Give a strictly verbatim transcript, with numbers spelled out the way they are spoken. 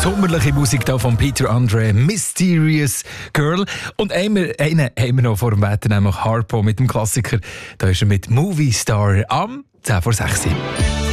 sommerliche Musik hier von Peter Andre, Mysterious Girl. Und einen, einen haben wir noch vor dem Wetter, nämlich Harpo mit dem Klassiker. Da ist er mit Movie Star am zehn vor sechs.